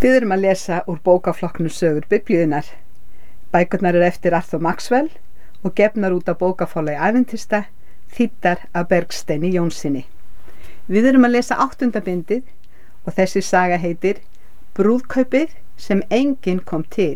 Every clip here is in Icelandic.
Við erum að lesa úr bókaflokknum Sögur Biblíunnar. Bækurnar eru eftir Arthur Maxwell og gefnar út af bókaforlagi Ævintista, þýddar af Bergsteini Jónssyni. Við erum að lesa 8. bindið og þessi saga heitir Brúðkaupið sem enginn kom til.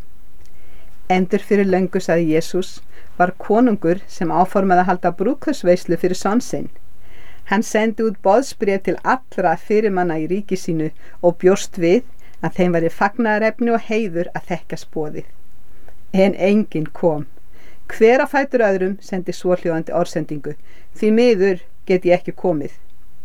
Endur fyrir löngu, sagði Jesús, var konungur sem áformaði að halda brúðkaupsveislu fyrir son sinn. Hann sendi út boðsbréf til allra fyrirmanna í ríki sínu og bjóst við að þeim væri fagnaðarefni og heiður að þekkjast boðið. En enginn kom. Hver á fætur öðrum sendi svohljóðandi orðsendingu: því miður get ég ekki komið.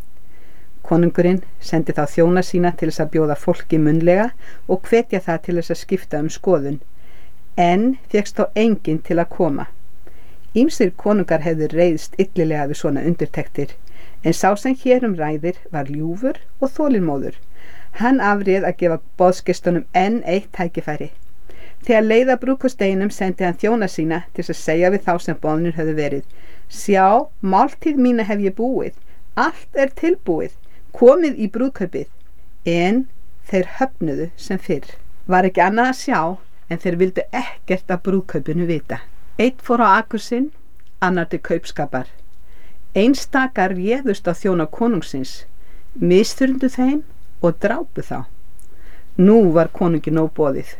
Konungurinn sendi þá þjóna sína til þess að bjóða fólki munnlega og hvetja það til þess að skipta skoðun. En fékkst þó enginn til að koma. Ýmsir konungar hefðu reiðst illilega við svona undirtektir, en sá sem hér ræðir var ljúfur og þolinmóður. Hann afréð að gefa boðsgestunum enn eitt tækifæri. Þegar leið að brúðkaupsdeginum sendi hann þjóna sína til að segja við þá sem boðnir höfðu verið: sjá, máltíð mína hef ég búið, allt er tilbúið, komið í brúðkaupið. En þeir höfnuðu sem fyrr. Var ekki annað að sjá en þeir vildu ekkert af brúðkaupinu vita. Einn fór á akur sinn, annar til kaupskapar. Einstakar réðust á þjóna konungsins, misþyrndu þeim og drápu þá. Nú var konungi nóg boðið.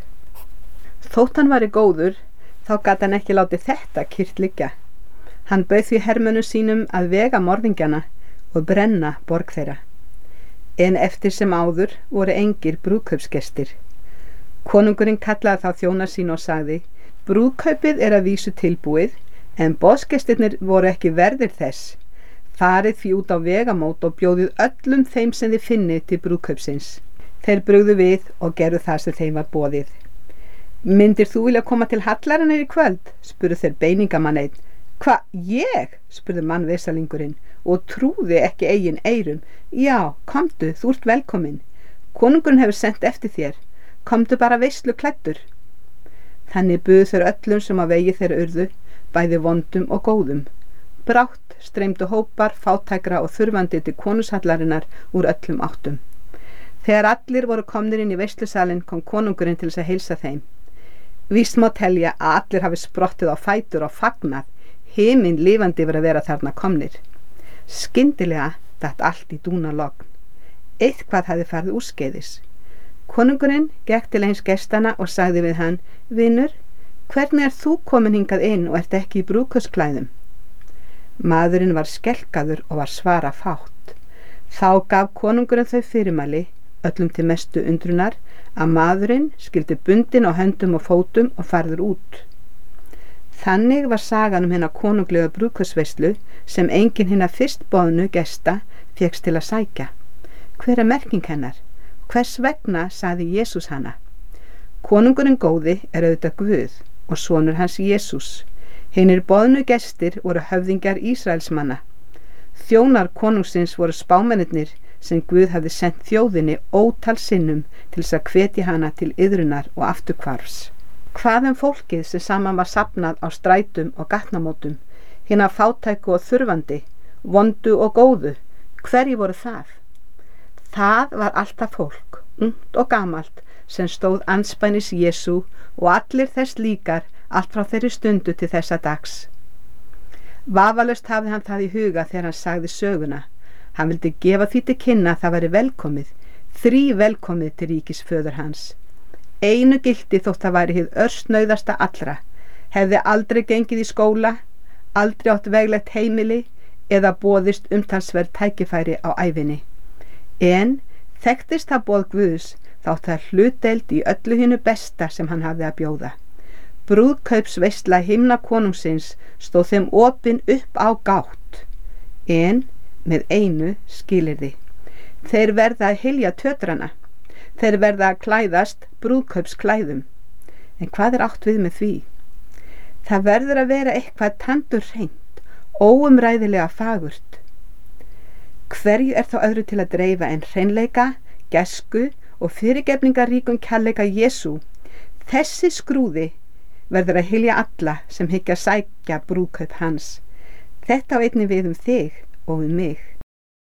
Þótt hann væri góður, þá gat hann ekki látið þetta kyrrt liggja. Hann bauð því hermönnum sínum að vega morðingjana og brenna borg þeirra. En eftir sem áður voru engir brúðkaupsgestir. Konungurinn kallaði þá þjóna sína og sagði: brúðkaupið er að vísu tilbúið, en boðsgestirnir voru ekki verðir þess. Farið því út á vegamót og bjóðið öllum þeim sem þið finnið til brúðkaupsins. Þeir brugðu við og gerðu það sem þeim var boðið. Myndir þú vilja koma til hallarinnar í kvöld? Spurðu þeir beiningamann einn. Hva, ég? Spurði mannvesalingurinn og trúði ekki eigin eyrum. Já, komdu, þú ert velkomin. Konungurinn hefur sendt eftir þér. Komdu bara veislu klæddur. Þannig buðu þeir öllum sem að vegi þeirra urðu, bæði vondum og góðum. Brátt streymdu hópar fátækra og þurfandi til konungshallarinnar úr öllum áttum. Þegar allir voru komnir inn í veislusalinn kom konungurinn til þess að heilsa þeim. Víst má telja að allir hafi sprottið á fætur og fagnað, himinn lifandi yfir að vera þarna komnir. Skyndilega datt allt í dúnalogn. Eitthvað hafði farið úrskeiðis. Konungurinn gekk til eins gestana og sagði við hann: vinur, hvernig þú komin hingað inn og ert ekki í brúðkaupsklæðum? Maðurinn var skelkaður og var svara fátt. Þá gaf konungurinn þau fyrirmæli, öllum til mestu undrunar, að maðurinn skyldi bundinn á höndum og fótum og farður út. Þannig var sagan hina konunglega brúðkaupsveislu sem enginn hina fyrst boðnu gesta fékkst til að sækja. Hver er merking hennar? Hvers vegna sagði Jesús hana? Konungurinn góði er auðvitað Guð og sonur hans Jesús. Hinir boðnu gestir voru höfðingjar Ísraelsmanna. Þjónar konungsins voru spámennirnir sem Guð hafði sendt þjóðinni ótal sinnum til þess að hvetja hana til iðrunar og afturhvarfs. Hvað fólkið sem saman var safnað á strætum og gatnamótum, hina fátæku og þurfandi, vondu og góðu, hverju voru það? Það var alltaf fólk, ungt og gamalt, sem stóð andspænis Jesú og allir þess líkar allt frá þeirri stundu til þessa dags. Vafalaust hafði hann það í huga þegar hann sagði söguna. Hann vildi gefa því til kynna að það væri velkomið, velkomið til ríkis föður hans. Einu gilti þótt það væri hið örsnauðasta allra, hefði aldrei gengið í skóla, aldrei átt veglegt heimili eða boðist umtalsverð tækifæri á ævinni. En þekktist það boð Guðs, þátt það hlutdeild í öllu hinu besta sem hann hafði að bjóða. Brúðkaupsveisla himna konungsins stóð þeim opin upp á gátt, en með einu skilyrði. Þeir verða að hylja tötrana. Þeir verða að klæðast brúðkaupsklæðum. En hvað er átt við með því? Það verður að vera eitthvað tandurhreint, óumræðilega fagurt. Hverju er þá öðru til að dreifa en hreinleika, gæsku og fyrirgefningaríkum kærleika Jesú? Þessi skrúði verður að hylja alla sem hyggja sækja brúðkaup hans. Þetta á einnig við þig og mig.